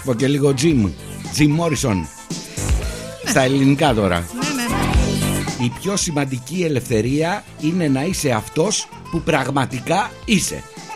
σου πω και λίγο Jim Morrison. Στα ελληνικά τώρα. Η πιο σημαντική ελευθερία είναι να είσαι αυτός που πραγματικά είσαι.